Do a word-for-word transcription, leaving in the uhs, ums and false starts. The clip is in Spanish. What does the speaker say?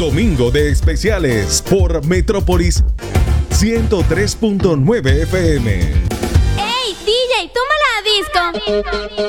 Domingo de especiales por Metrópolis ciento tres punto nueve F M. ¡Ey, D J, tómala a disco!